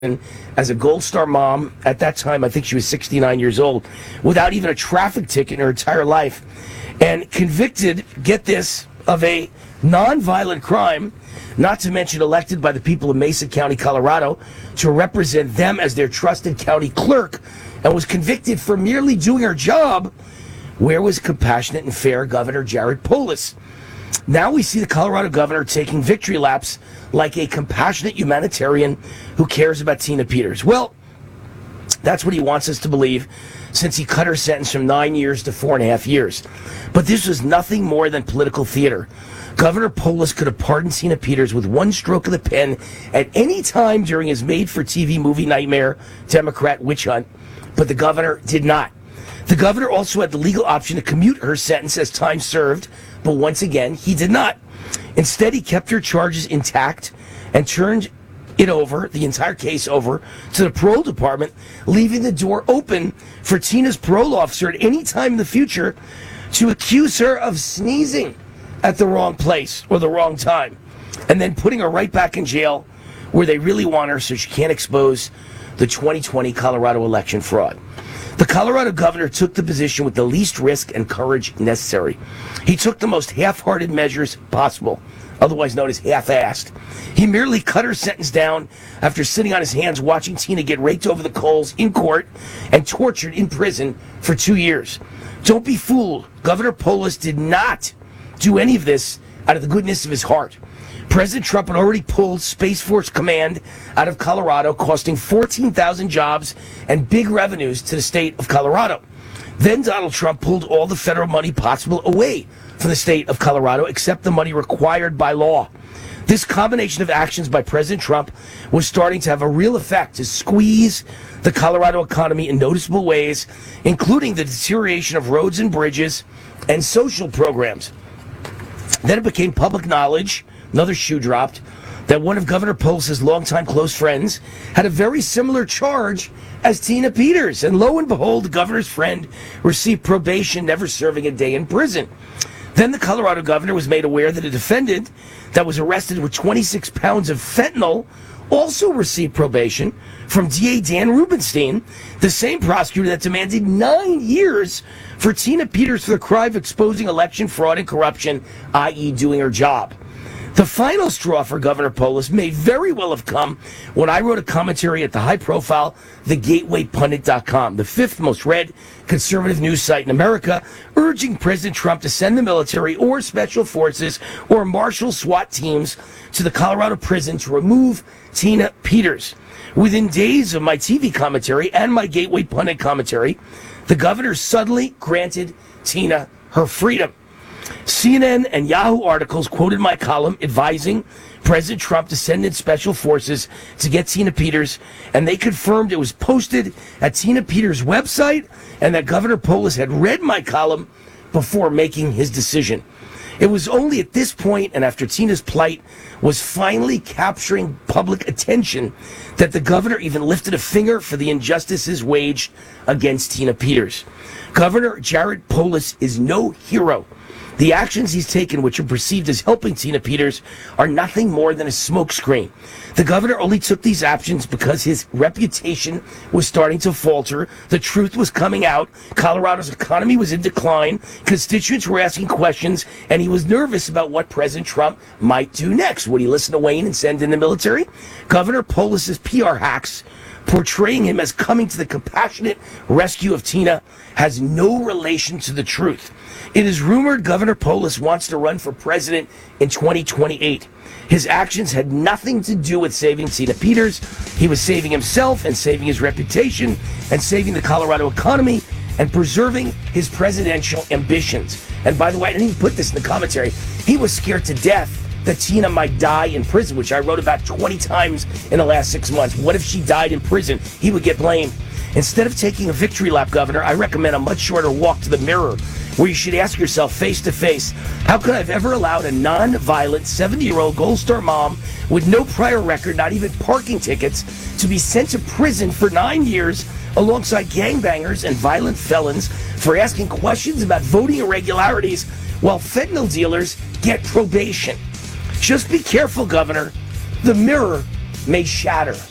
as a Gold Star mom. At that time, I think she was 69 years old, without even a traffic ticket in her entire life, and convicted, get this, of a non-violent crime, not to mention elected by the people of Mesa County, Colorado, to represent them as their trusted county clerk, and was convicted for merely doing her job. Where was compassionate and fair Governor Jared Polis? Now we see the Colorado governor taking victory laps like a compassionate humanitarian who cares about Tina Peters. Well, that's what he wants us to believe, since he cut her sentence from 9 years to 4.5 years. But this was nothing more than political theater. Governor Polis could have pardoned Tina Peters with one stroke of the pen at any time during his made-for-TV movie nightmare Democrat witch hunt, but the governor did not. The governor also had the legal option to commute her sentence as time served, but once again, he did not. Instead, he kept her charges intact and turned it over, the entire case over, to the parole department, leaving the door open for Tina's parole officer at any time in the future to accuse her of sneezing at the wrong place or the wrong time, and then putting her right back in jail where they really want her so she can't expose the 2020 Colorado election fraud. The Colorado governor took the position with the least risk and courage necessary. He took the most half-hearted measures possible, otherwise known as half-assed. He merely cut her sentence down after sitting on his hands watching Tina get raked over the coals in court and tortured in prison for 2 years. Don't be fooled. Governor Polis did not do any of this out of the goodness of his heart. President Trump had already pulled Space Force Command out of Colorado, costing 14,000 jobs and big revenues to the state of Colorado. Then Donald Trump pulled all the federal money possible away from the state of Colorado, except the money required by law. This combination of actions by President Trump was starting to have a real effect to squeeze the Colorado economy in noticeable ways, including the deterioration of roads and bridges and social programs. Then it became public knowledge, another shoe dropped, that one of Governor Polis's longtime close friends had a very similar charge as Tina Peters. And lo and behold, the governor's friend received probation, never serving a day in prison. Then the Colorado governor was made aware that a defendant that was arrested with 26 pounds of fentanyl also received probation from DA Dan Rubenstein, the same prosecutor that demanded 9 years for Tina Peters for the crime of exposing election fraud and corruption, i.e. doing her job. The final straw for Governor Polis may very well have come when I wrote a commentary at the high-profile TheGatewayPundit.com, the fifth most read conservative news site in America, urging President Trump to send the military or special forces or martial SWAT teams to the Colorado prison to remove Tina Peters. Within days of my TV commentary and my Gateway Pundit commentary, the governor suddenly granted Tina her freedom. CNN and Yahoo articles quoted my column advising President Trump to send in special forces to get Tina Peters, and they confirmed it was posted at Tina Peters' website and that Governor Polis had read my column before making his decision. It was only at this point, and after Tina's plight was finally capturing public attention, that the governor even lifted a finger for the injustices waged against Tina Peters. Governor Jared Polis is no hero. The actions he's taken, which are perceived as helping Tina Peters, are nothing more than a smokescreen. The governor only took these actions because his reputation was starting to falter. The truth was coming out. Colorado's economy was in decline. Constituents were asking questions, and he was nervous about what President Trump might do next. Would he listen to Wayne and send in the military? Governor Polis's PR hacks, portraying him as coming to the compassionate rescue of Tina, has no relation to the truth. It is rumored Governor Polis wants to run for president in 2028. His actions had nothing to do with saving Tina Peters. He was saving himself and saving his reputation and saving the Colorado economy and preserving his presidential ambitions. And by the way, I didn't even put this in the commentary. He was scared to death that Tina might die in prison, which I wrote about 20 times in the last 6 months. What if she died in prison? He would get blamed. Instead of taking a victory lap, Governor, I recommend a much shorter walk to the mirror, where you should ask yourself face to face, how could I have ever allowed a non-violent 70-year-old Gold Star mom with no prior record, not even parking tickets, to be sent to prison for 9 years alongside gangbangers and violent felons for asking questions about voting irregularities while fentanyl dealers get probation? Just be careful, Governor. The mirror may shatter.